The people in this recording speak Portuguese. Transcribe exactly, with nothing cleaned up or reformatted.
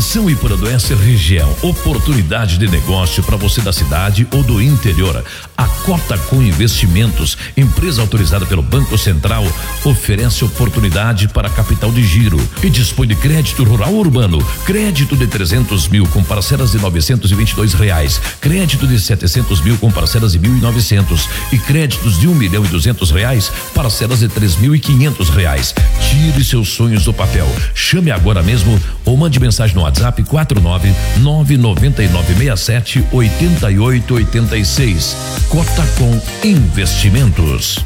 Atenção, Ipuranduense região, oportunidade de negócio para você da cidade ou do interior. A Cotacom Investimentos, empresa autorizada pelo Banco Central, oferece oportunidade para capital de giro e dispõe de crédito rural urbano, crédito de trezentos mil com parcelas de novecentos e vinte e dois reais, crédito de setecentos mil com parcelas de mil e novecentos e créditos de um milhão e duzentos reais, parcelas de três mil e quinhentos reais. Tire seus sonhos do papel. Chame agora mesmo ou mande mensagem no WhatsApp quatro nove nove nove nove seis sete oito oito oito seis. Cotacom Investimentos.